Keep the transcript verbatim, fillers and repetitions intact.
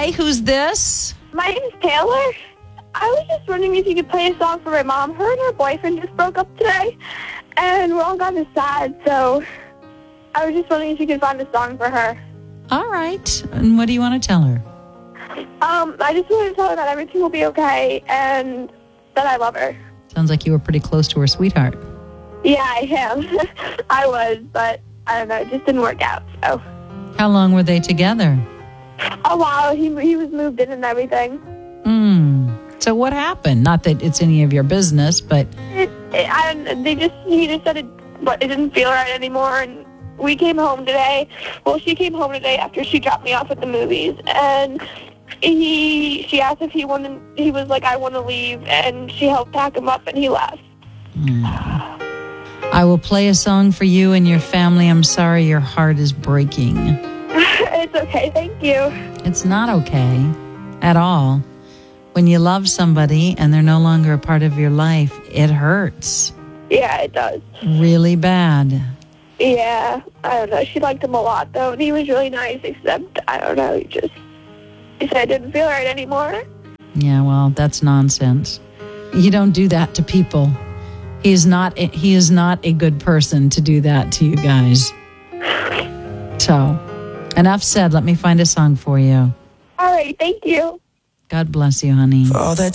Hi, who's this? My name's Taylor. I was just wondering if you could play a song for my mom. Her and her boyfriend just broke up today, and we're all kind of sad, so I was just wondering if you could find a song for her. All right. And what do you want to tell her? Um, I just wanted to tell her that everything will be okay and that I love her. Sounds like you were pretty close to her sweetheart. Yeah, I am. I was, but I don't know, it just didn't work out, so. How long were they together? Oh, wow, he he was moved in and everything. Hmm. So what happened? Not that it's any of your business, but... It, it, I don't, they just, he just said it, but it didn't feel right anymore, and we came home today. Well, she came home today after she dropped me off at the movies, and he, she asked if he wanted, he was like, I want to leave, and she helped pack him up, and he left. Hmm. I will play a song for you and your family. I'm sorry your heart is breaking. It's okay, thank you. It's not okay at all. When you love somebody and they're no longer a part of your life, it hurts. Yeah, it does. Really bad. Yeah, I don't know. She liked him a lot, though, and he was really nice, except, I don't know, he just, he said it didn't feel right anymore. Yeah, well, that's nonsense. You don't do that to people. He is not, he is not a good person to do that to you guys. So, enough said. Let me find a song for you. All right, thank you. God bless you, honey. For all that